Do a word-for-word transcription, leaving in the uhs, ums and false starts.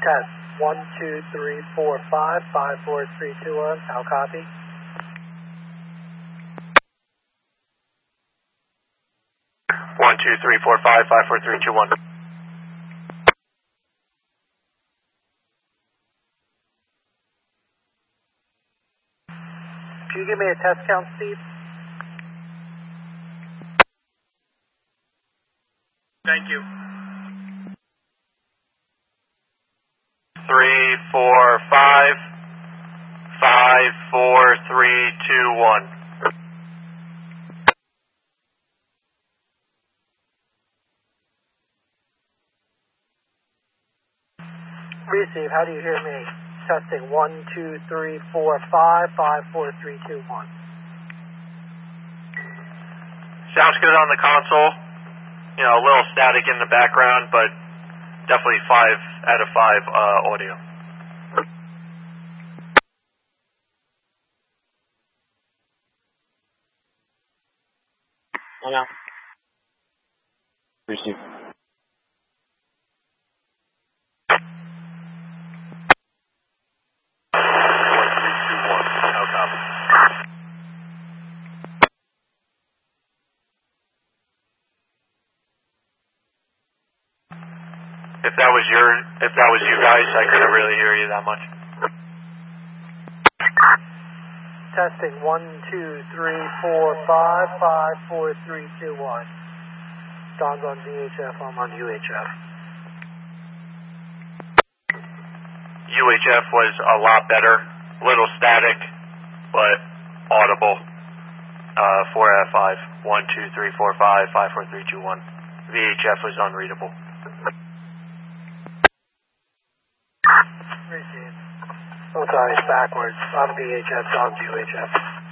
Test. One, two, three, four, five, five, four, three, two, one. How copy? One, two, three, four, five, five, four, three, two, one. Can you give me a test count, Steve? Thank you. Three, four, five, five, four, three, two, one. Receive, how do you hear me? Testing one, two, three, four, five, five, four, three, two, one. Sounds good on the console. You know, a little static in the background, but definitely five out of five uh, audio. Hello. Receive. If that was your, if that was you guys, I couldn't really hear you that much. Testing one, two, three, four, five, five, four, three, two, one. Don's on V H F, I'm on U H F. U H F was a lot better, little static, but audible. Uh, four out of five. One, two, three, four, five, five, four, three, two, one. V H F was unreadable. Receive. Oh, sorry, it's backwards. I'm V H F, Don's U H F.